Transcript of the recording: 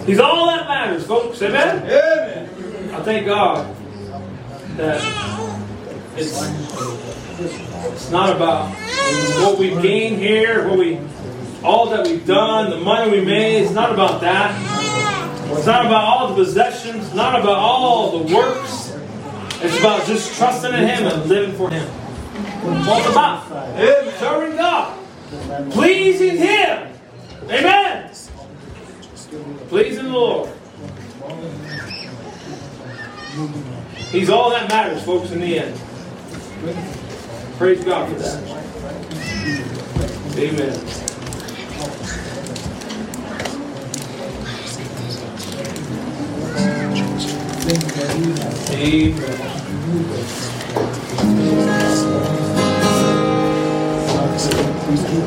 He's all that matters, folks. Amen? Amen. I thank God that it's not about what we gain here, all that we've done, the money we made. It's not about that. It's not about all the possessions. It's not about all the works. It's about just trusting in Him and living for Him. That's all it's about. Amen. Serving God. Pleasing Him. Amen. Pleasing the Lord. He's all that matters, folks, in the end. Praise God for that. Amen. Amen.